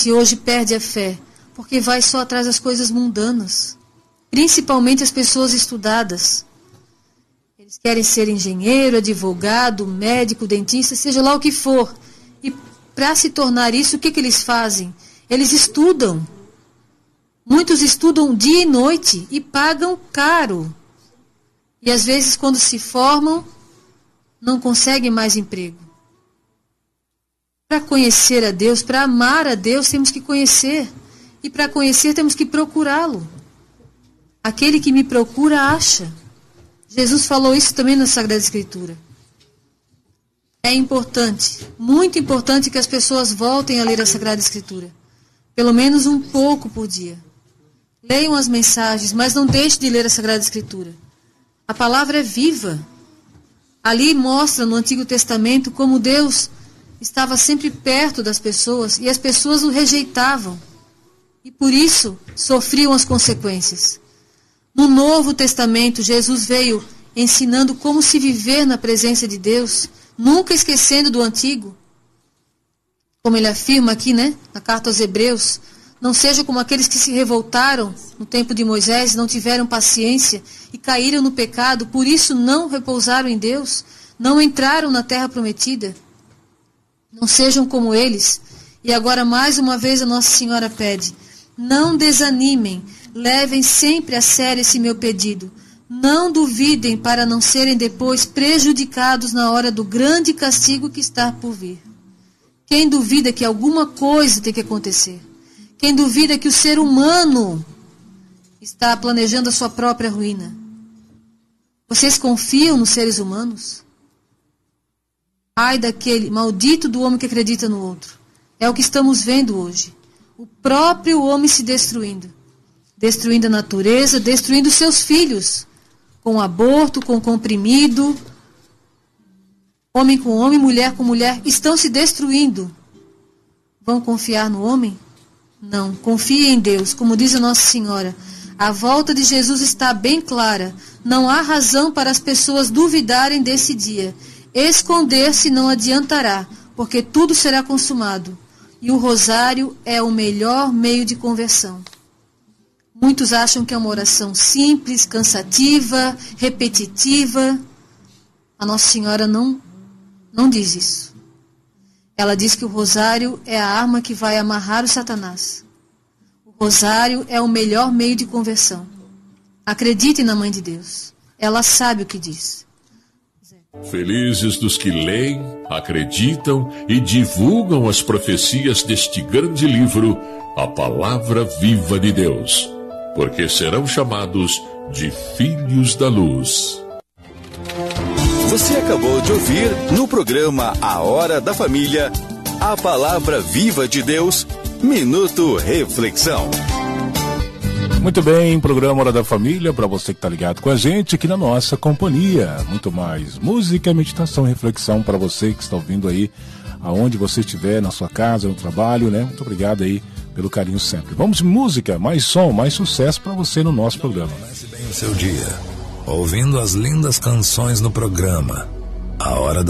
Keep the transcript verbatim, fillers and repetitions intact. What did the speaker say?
se hoje perde a fé? Porque vai só atrás das coisas mundanas, principalmente as pessoas estudadas. Eles querem ser engenheiro, advogado, médico, dentista, seja lá o que for. E para se tornar isso, o que, que eles fazem? Eles estudam. Muitos estudam dia e noite e pagam caro. E às vezes, quando se formam, não conseguem mais emprego. Para conhecer a Deus, para amar a Deus, temos que conhecer. E para conhecer, temos que procurá-lo. Aquele que me procura, acha. Jesus falou isso também na Sagrada Escritura. É importante, muito importante que as pessoas voltem a ler a Sagrada Escritura. Pelo menos um pouco por dia. Leiam as mensagens, mas não deixe de ler a Sagrada Escritura. A palavra é viva. Ali mostra no Antigo Testamento como Deus estava sempre perto das pessoas e as pessoas o rejeitavam. E por isso sofriam as consequências. No Novo Testamento, Jesus veio ensinando como se viver na presença de Deus, nunca esquecendo do Antigo. Como ele afirma aqui, né, na carta aos Hebreus, não seja como aqueles que se revoltaram no tempo de Moisés, não tiveram paciência e caíram no pecado, por isso não repousaram em Deus, não entraram na terra prometida. Não sejam como eles. E agora mais uma vez a Nossa Senhora pede, não desanimem, levem sempre a sério esse meu pedido. Não duvidem para não serem depois prejudicados na hora do grande castigo que está por vir. Quem duvida que alguma coisa tem que acontecer? Quem duvida que o ser humano está planejando a sua própria ruína? Vocês confiam nos seres humanos? Ai daquele maldito do homem que acredita no outro. É o que estamos vendo hoje. O próprio homem se destruindo. Destruindo a natureza, destruindo seus filhos. Com aborto, com comprimido. Homem com homem, mulher com mulher. Estão se destruindo. Vão confiar no homem? Não, confie em Deus. Como diz a Nossa Senhora, a volta de Jesus está bem clara. Não há razão para as pessoas duvidarem desse dia. Esconder-se não adiantará, porque tudo será consumado. E o rosário é o melhor meio de conversão. Muitos acham que é uma oração simples, cansativa, repetitiva. A Nossa Senhora não, não diz isso. Ela diz que o rosário é a arma que vai amarrar o Satanás. O rosário é o melhor meio de conversão. Acreditem na Mãe de Deus. Ela sabe o que diz. Felizes dos que leem, acreditam e divulgam as profecias deste grande livro, a Palavra Viva de Deus, porque serão chamados de Filhos da Luz. Você acabou de ouvir no programa A Hora da Família, a Palavra Viva de Deus, Minuto Reflexão. Muito bem, programa Hora da Família, para você que está ligado com a gente aqui na nossa companhia. Muito mais música, meditação, reflexão para você que está ouvindo aí, aonde você estiver, na sua casa, no trabalho, né? Muito obrigado aí pelo carinho sempre. Vamos de música, mais som, mais sucesso para você no nosso programa. Comece bem o seu dia, ouvindo as lindas canções no programa A Hora da